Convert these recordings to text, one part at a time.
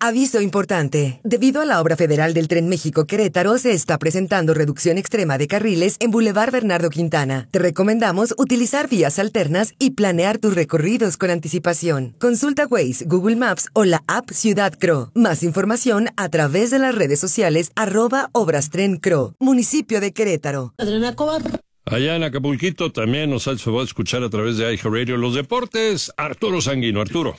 Aviso importante. Debido a la obra federal del Tren México-Querétaro, se está presentando reducción extrema de carriles en Boulevard Bernardo Quintana. Te recomendamos utilizar vías alternas y planear tus recorridos con anticipación. Consulta Waze, Google Maps o la app Ciudad Cro. Más información a través de las redes sociales @ObrasTrenCro. Municipio de Querétaro. Adriana Cobar. Allá en Acapulquito también nos se va a escuchar a través de iHeartRadio los deportes. Arturo Sanguino. Arturo.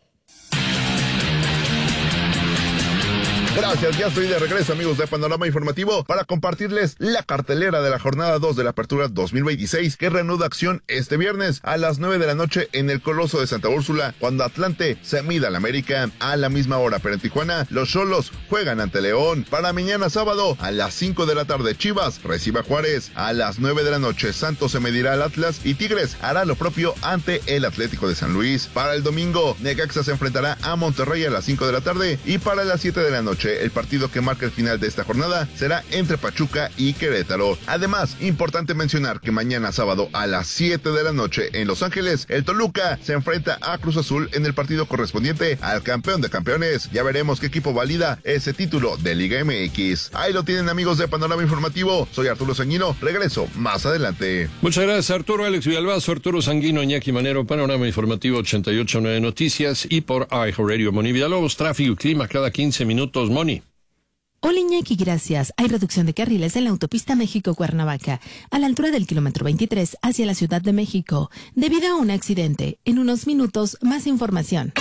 Gracias, ya estoy de regreso, amigos de Panorama Informativo, para compartirles la cartelera de la jornada 2 de la Apertura 2026, que reanuda acción este viernes a las 9 de la noche en el Coloso de Santa Úrsula, cuando Atlante se mida al América. A la misma hora, pero en Tijuana, los Xolos juegan ante León. Para mañana sábado, a las 5 de la tarde, Chivas recibe a Juárez. A las 9 de la noche, Santos se medirá al Atlas y Tigres hará lo propio ante el Atlético de San Luis. Para el domingo, Necaxa se enfrentará a Monterrey a las 5 de la tarde y para las 7 de la noche, el partido que marca el final de esta jornada será entre Pachuca y Querétaro. Además, importante mencionar que mañana sábado a las 7 de la noche en Los Ángeles, el Toluca se enfrenta a Cruz Azul en el partido correspondiente al campeón de campeones. Ya veremos qué equipo valida ese título de Liga MX. Ahí lo tienen, amigos de Panorama Informativo. Soy Arturo Sanguino, regreso más adelante. Muchas gracias, Arturo. Alex Villalbazo, Arturo Sanguino, Iñaki Manero, Panorama Informativo 88.9 Noticias y por iHeartRadio. Moni Villalobos, tráfico y clima cada 15 minutos. Moni. Hola Iñaki, gracias. Hay reducción de carriles en la autopista México-Cuernavaca, a la altura del kilómetro 23 hacia la Ciudad de México, debido a un accidente. En unos minutos, más información.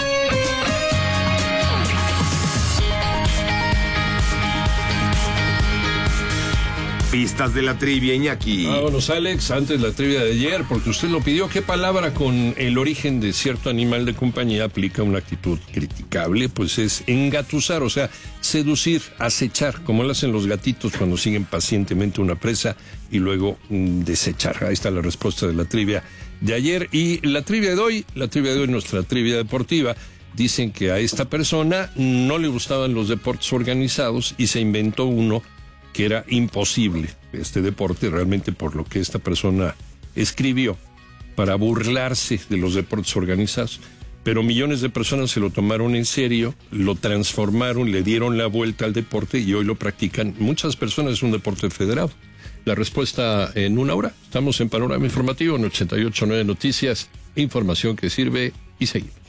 Pistas de la trivia, Iñaki. Vámonos, Alex, antes la trivia de ayer, porque usted lo pidió. ¿Qué palabra con el origen de cierto animal de compañía aplica una actitud criticable? Pues es engatusar, o sea, seducir, acechar, como lo hacen los gatitos cuando siguen pacientemente una presa y luego desechar. Ahí está la respuesta de la trivia de ayer. Y la trivia de hoy, nuestra trivia deportiva, dicen que a esta persona no le gustaban los deportes organizados y se inventó uno que era imposible, este deporte, realmente por lo que esta persona escribió, para burlarse de los deportes organizados. Pero millones de personas se lo tomaron en serio, lo transformaron, le dieron la vuelta al deporte y hoy lo practican. Muchas personas, es un deporte federado. La respuesta en una hora. Estamos en Panorama Informativo en 88.9 Noticias, información que sirve y seguimos.